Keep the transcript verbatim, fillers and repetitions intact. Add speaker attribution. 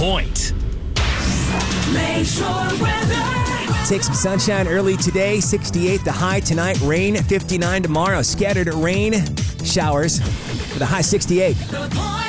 Speaker 1: Point.
Speaker 2: Lakeshore weather.
Speaker 3: Take some sunshine early today. sixty-eight the high tonight. Rain fifty-nine tomorrow. Scattered rain showers with a high sixty-eight.
Speaker 2: The Point.